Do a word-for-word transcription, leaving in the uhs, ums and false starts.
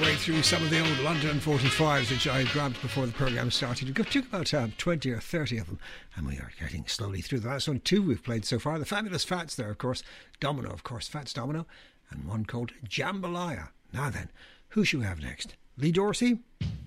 way through some of the old London forty-fives which I grabbed before the programme started. We took about um, twenty or thirty of them, and we are getting slowly through the last one. Two we've played so far. The Fabulous Fats there, of course. Domino, of course. Fats Domino. And one called Jambalaya. Now then, who should we have next? Lee Dorsey?